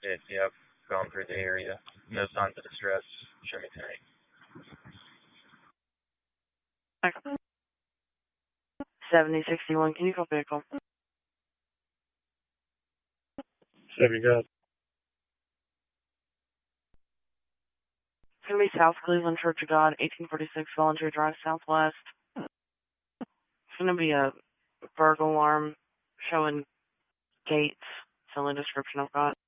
Yeah, I've gone through the area. No signs of distress. Show me tonight. 7061, can you call vehicle? 70 guys. It's going to be South Cleveland Church of God, 1846 Volunteer Drive, Southwest. It's going to be a burglar alarm showing gates. It's the only description I've got.